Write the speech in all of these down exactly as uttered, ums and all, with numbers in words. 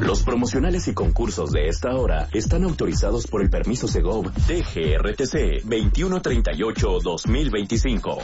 Los promocionales y concursos de esta hora están autorizados por el permiso Segov D G R T C veintiuno treinta y ocho dos mil veinticinco.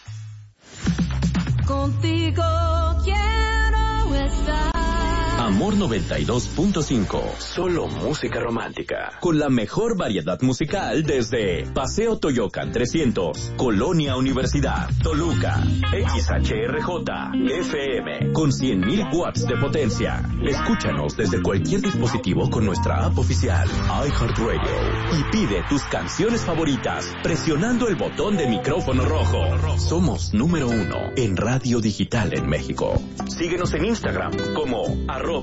Contigo quiero estar. Amor noventa y dos punto cinco. Solo música romántica. Con la mejor variedad musical desde Paseo Toyocan trescientos, Colonia Universidad, Toluca. X H R J F M con cien mil watts de potencia. Escúchanos desde cualquier dispositivo con nuestra app oficial iHeartRadio y pide tus canciones favoritas presionando el botón de micrófono rojo. Somos número uno en radio digital en México. Síguenos en Instagram como arroba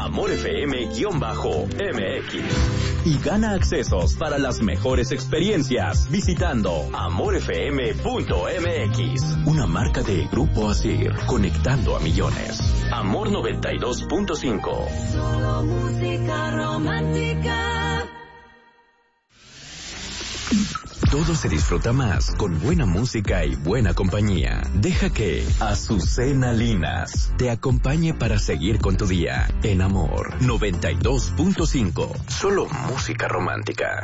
amorfm-M X y gana accesos para las mejores experiencias visitando amorfm punto M X, una marca de Grupo Asir, conectando a millones. Amor noventa y dos punto cinco. Solo música romántica. Todo se disfruta más con buena música y buena compañía. Deja que Azucena Linas te acompañe para seguir con tu día en Amor noventa y dos punto cinco. Solo música romántica.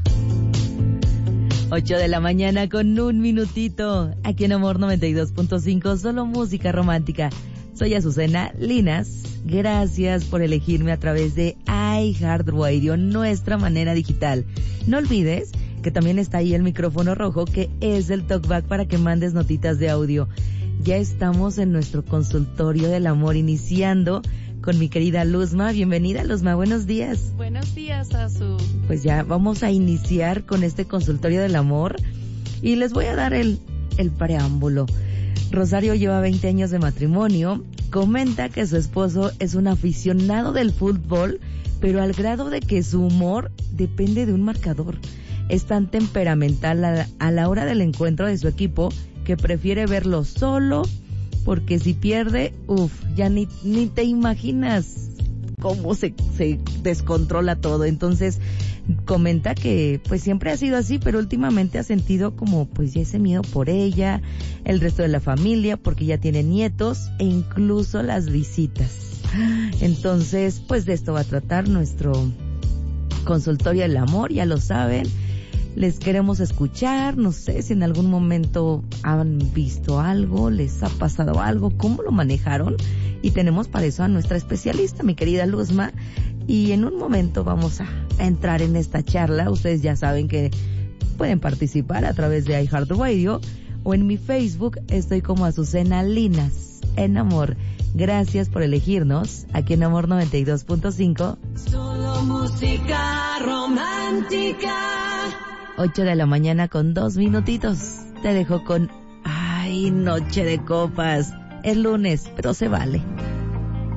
ocho de la mañana con un minutito. Aquí en Amor noventa y dos punto cinco. Solo música romántica. Soy Azucena Linas. Gracias por elegirme a través de iHeartRadio, nuestra manera digital. No olvides que también está ahí el micrófono rojo, que es el talkback para que mandes notitas de audio. Ya estamos en nuestro consultorio del amor, iniciando con mi querida Luzma. Bienvenida, Luzma, buenos días. Buenos días, Azu. Pues ya vamos a iniciar con este consultorio del amor y les voy a dar el, el preámbulo. Rosario lleva veinte años de matrimonio, comenta que su esposo es un aficionado del fútbol, pero al grado de que su humor depende de un marcador. Es tan temperamental a la, a la hora del encuentro de su equipo que prefiere verlo solo, porque si pierde, uff, ya ni, ni te imaginas cómo se, se descontrola todo. Entonces comenta que pues siempre ha sido así, pero últimamente ha sentido como pues ya ese miedo por ella, el resto de la familia, porque ya tiene nietos e incluso las visitas. Entonces pues de esto va a tratar nuestro consultorio del amor, ya lo saben. Les queremos escuchar, no sé si en algún momento han visto algo, les ha pasado algo, cómo lo manejaron, y tenemos para eso a nuestra especialista, mi querida Luzma, y en un momento vamos a entrar en esta charla. Ustedes ya saben que pueden participar a través de iHeartRadio o en mi Facebook, estoy como Azucena Linas en Amor. Gracias por elegirnos aquí en Amor noventa y dos punto cinco. Solo música romántica. ocho de la mañana con dos minutitos. Te dejo con Ay, Noche de Copas. Es lunes, pero se vale.